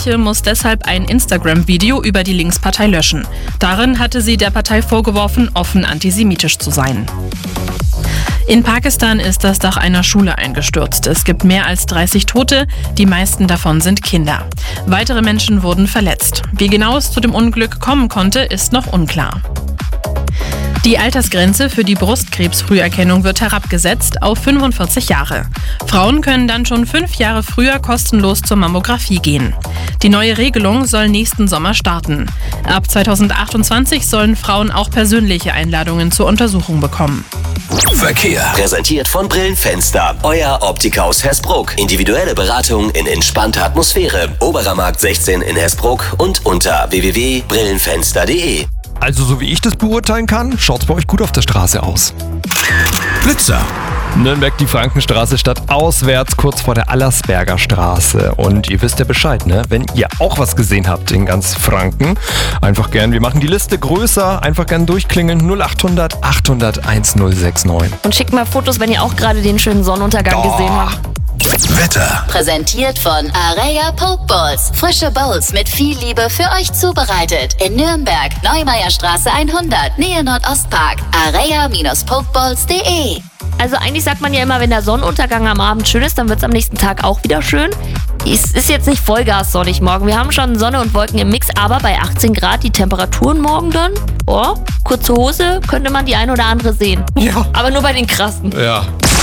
Lerche muss deshalb ein Instagram-Video über die Linkspartei löschen. Darin hatte sie der Partei vorgeworfen, offen antisemitisch zu sein. In Pakistan ist das Dach einer Schule eingestürzt. Es gibt mehr als 30 Tote, die meisten davon sind Kinder. Weitere Menschen wurden verletzt. Wie genau es zu dem Unglück kommen konnte, ist noch unklar. Die Altersgrenze für die Brustkrebsfrüherkennung wird herabgesetzt auf 45 Jahre. Frauen können dann schon 5 Jahre früher kostenlos zur Mammographie gehen. Die neue Regelung soll nächsten Sommer starten. Ab 2028 sollen Frauen auch persönliche Einladungen zur Untersuchung bekommen. Verkehr. Präsentiert von Brillenfenster. Euer Optiker aus Hersbruck. Individuelle Beratung in entspannter Atmosphäre. Oberer Markt 16 in Hersbruck und unter www.brillenfenster.de. Also so wie ich das beurteilen kann, schaut's bei euch gut auf der Straße aus. Blitzer. Nürnberg, die Frankenstraße statt auswärts, kurz vor der Allersberger Straße. Und ihr wisst ja Bescheid, ne? Wenn ihr auch was gesehen habt in ganz Franken, einfach gern, wir machen die Liste größer, einfach gern durchklingeln, 0800 800 1069. Und schickt mal Fotos, wenn ihr auch gerade den schönen Sonnenuntergang gesehen habt. Wetter. Präsentiert von Areia Pokeballs. Frische Bowls mit viel Liebe für euch zubereitet. In Nürnberg, Neumeierstraße 100, Nähe Nordostpark. Areia-Pokeballs.de. Also eigentlich sagt man ja immer, wenn der Sonnenuntergang am Abend schön ist, dann wird es am nächsten Tag auch wieder schön. Es ist jetzt nicht Vollgas sonnig morgen. Wir haben schon Sonne und Wolken im Mix, aber bei 18 Grad die Temperaturen morgen dann. Oh, kurze Hose könnte man die ein oder andere sehen. Ja. Aber nur bei den krassen. Ja.